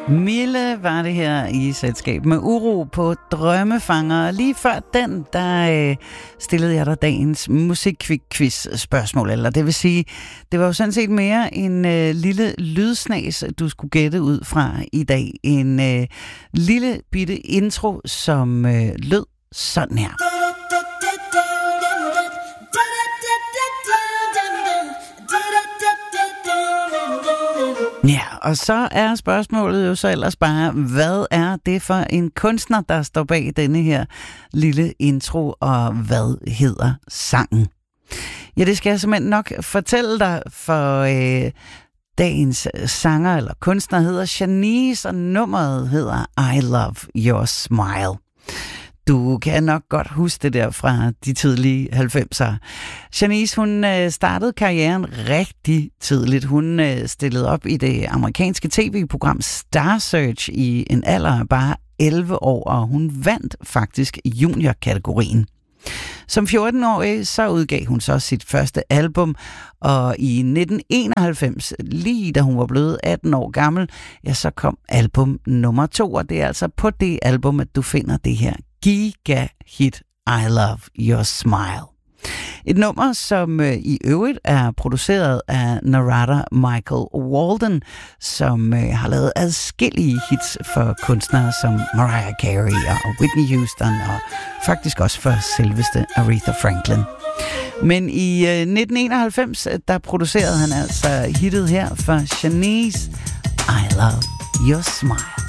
Mille var det her i selskab med Uro på Drømmefanger. Lige før den, der stillede jeg dig dagens musikquiz-spørgsmål. Eller det vil sige, det var jo sådan set mere en lille lydsnas, du skulle gætte ud fra i dag. En lille bitte intro, som lød sådan her. Ja, og så er spørgsmålet jo så ellers bare, hvad er det for en kunstner, der står bag denne her lille intro, og hvad hedder sangen? Ja, det skal jeg simpelthen nok fortælle dig, for dagens sanger eller kunstner hedder Shanice, og nummeret hedder I Love Your Smile. Du kan nok godt huske det der fra de tidlige 90'er. Shanice, hun startede karrieren rigtig tidligt. Hun stillede op i det amerikanske tv-program Star Search i en alder af bare 11 år, og hun vandt faktisk junior-kategorien. Som 14-årig så udgav hun så sit første album, og i 1991, lige da hun var blevet 18 år gammel, ja, så kom album nummer 2, og det er altså på det album, at du finder det her giga-hit I Love Your Smile. Et nummer, som i øvrigt er produceret af Narada Michael Walden, som har lavet adskillige hits for kunstnere som Mariah Carey og Whitney Houston, og faktisk også for selveste Aretha Franklin. Men i 1991, der producerede han altså hittet her for Shanice, I Love Your Smile.